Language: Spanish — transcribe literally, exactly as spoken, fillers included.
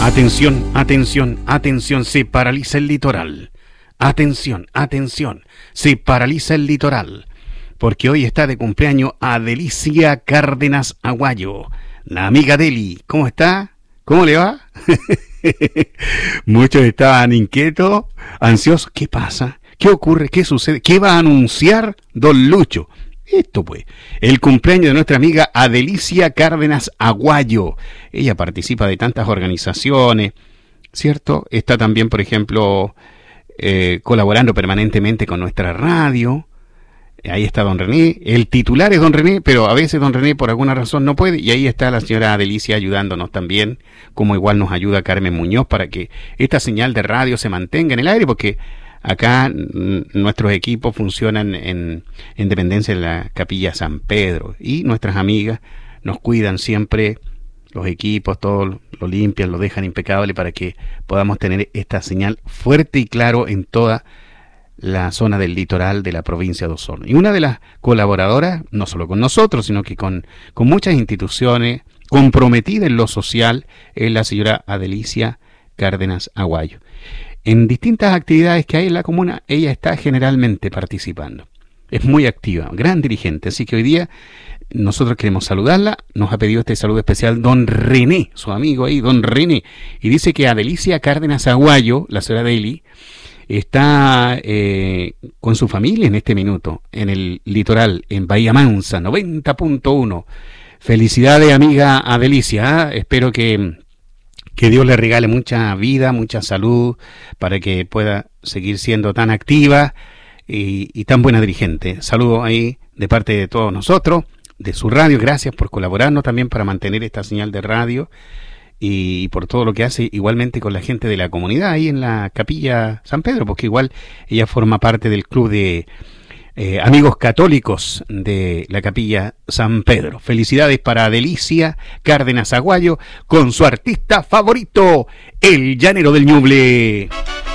Atención, atención, atención, se paraliza el litoral. Atención, atención, se paraliza el litoral. Porque hoy está de cumpleaños Adelicia Cárdenas Aguayo. La amiga Deli, ¿cómo está? ¿Cómo le va? Muchos estaban inquietos, ansiosos. ¿Qué pasa? ¿Qué ocurre? ¿Qué sucede? ¿Qué va a anunciar don Lucho? Esto pues, el cumpleaños de nuestra amiga Adelicia Cárdenas Aguayo. Ella participa de tantas organizaciones, ¿cierto? Está también, por ejemplo, eh, colaborando permanentemente con nuestra radio. Ahí está don René. El titular es don René, pero a veces don René por alguna razón no puede. Y ahí está la señora Adelicia ayudándonos también, como igual nos ayuda Carmen Muñoz para que esta señal de radio se mantenga en el aire, porque acá n- nuestros equipos funcionan en, en dependencia de la Capilla San Pedro. Y nuestras amigas nos cuidan siempre los equipos, todo lo limpian, lo dejan impecable para que podamos tener esta señal fuerte y claro en toda la zona del litoral de la provincia de Osorno. Y una de las colaboradoras, no solo con nosotros, sino que con, con muchas instituciones comprometidas en lo social, es la señora Adelicia Cárdenas Aguayo. En distintas actividades que hay en la comuna, ella está generalmente participando. Es muy activa, gran dirigente, así que hoy día nosotros queremos saludarla. Nos ha pedido este saludo especial don René, su amigo ahí, don René, y dice que Adelicia Cárdenas Aguayo, la señora Deli, está eh, con su familia en este minuto, en el litoral, en Bahía Mansa, noventa punto uno. Felicidades, amiga Adelicia, ¿eh? Espero que, que Dios le regale mucha vida, mucha salud, para que pueda seguir siendo tan activa y, y tan buena dirigente. Saludos ahí de parte de todos nosotros, de su radio. Gracias por colaborarnos también para mantener esta señal de radio. Y por todo lo que hace igualmente con la gente de la comunidad ahí en la Capilla San Pedro, porque igual ella forma parte del club de eh, amigos católicos de la Capilla San Pedro. Felicidades para Adelicia Cárdenas Aguayo con su artista favorito, el Llanero del Ñuble.